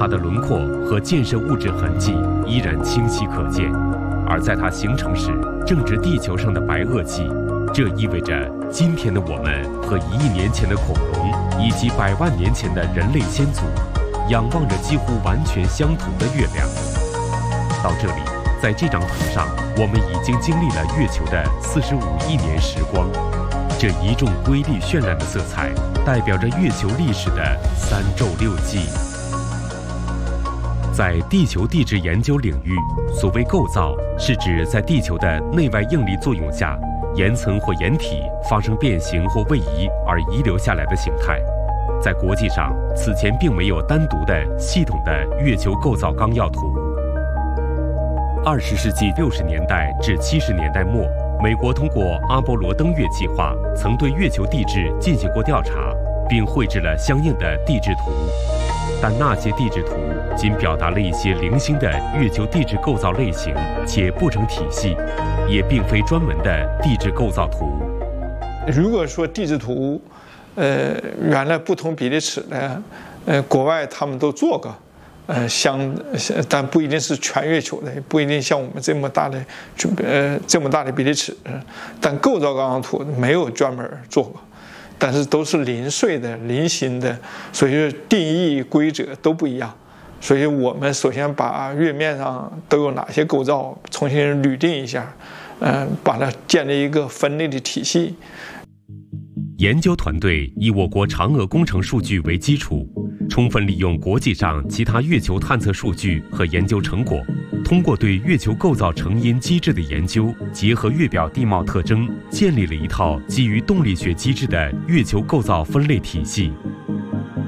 的轮廓和建设物质痕迹依然清晰可见，而在它形成时正值地球上的白垩纪，这意味着今天的我们和1亿年前的恐龙以及100万年前的人类先祖，仰望着几乎完全相同的月亮。到这里，在这张图上，我们已经经历了月球的45亿年时光。这一众瑰丽绚烂的色彩，代表着月球历史的3昼6季。在地球地质研究领域，所谓构造，是指在地球的内外应力作用下，岩层或岩体发生变形或位移而遗留下来的形态。在国际上，此前并没有单独的系统的月球构造纲要图。20世纪60年代至70年代末，美国通过阿波罗登月计划，曾对月球地质进行过调查，并绘制了相应的地质图。但那些地质图仅表达了一些零星的月球地质构造类型，且不成体系，也并非专门的地质构造图。 如果说地质图，原来不同比例尺呢，国外他们都做过。但不一定是全月球的，不一定像我们这么大的比例尺。但构造纲要图没有专门做过，但是都是零碎的、零星的，所以定义规则都不一样。所以我们首先把月面上都有哪些构造重新捋定一下，把它建立一个分类的体系。 研究团队以我国嫦娥工程数据为基础，充分利用国际上其他月球探测数据和研究成果，通过对月球构造成因机制的研究，结合月表地貌特征，建立了一套基于动力学机制的月球构造分类体系，